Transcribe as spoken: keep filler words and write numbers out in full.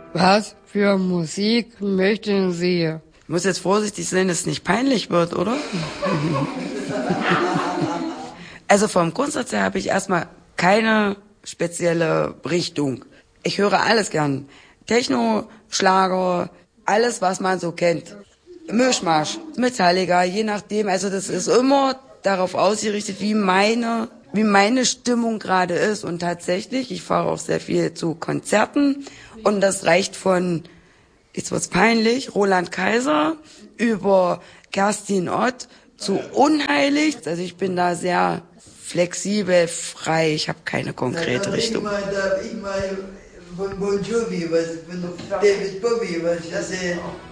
Was für Musik möchten Sie? Ich muss jetzt vorsichtig sein, dass es nicht peinlich wird, oder? Also vom Grundsatz her habe ich erstmal keine spezielle Richtung. Ich höre alles gern. Techno, Schlager, alles, was man so kennt. Mischmasch, Metallica, je nachdem. Also das ist immer darauf ausgerichtet, wie meine, wie meine Stimmung gerade ist. Und tatsächlich, ich fahre auch sehr viel zu Konzerten und das reicht von, jetzt wird's peinlich, Roland Kaiser über Kerstin Ott zu Unheilig. Also ich bin da sehr flexibel, frei. Ich habe keine konkrete Richtung. Ich meine, ich meine, von Bon Jovi, was, von David Bowie, was ich sehe.